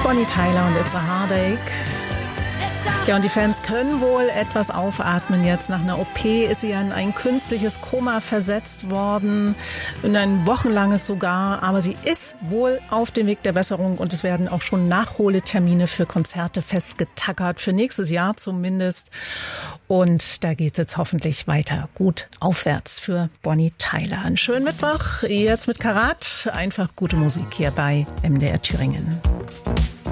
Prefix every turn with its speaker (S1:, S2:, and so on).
S1: Bonnie Tyler und It's a Heartache. Ja, und die Fans können wohl etwas aufatmen jetzt. Nach einer OP ist sie ja in ein künstliches Koma versetzt worden, in ein wochenlanges sogar. Aber sie ist wohl auf dem Weg der Besserung und es werden auch schon Nachholtermine für Konzerte festgetackert, für nächstes Jahr zumindest. Und da geht's jetzt hoffentlich weiter gut aufwärts für Bonnie Tyler. Einen schönen Mittwoch, jetzt mit Karat. Einfach gute Musik hier bei MDR Thüringen.